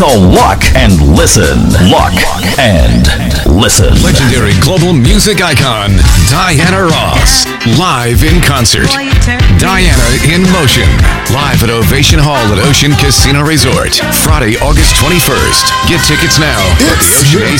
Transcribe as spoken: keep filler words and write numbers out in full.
So lock and listen. Lock and listen. Legendary global music icon, Diana Ross. Live in concert. Diana in Motion. Live at Ovation Hall at Ocean Casino Resort. Friday, August twenty-first. Get tickets now at the Ocean A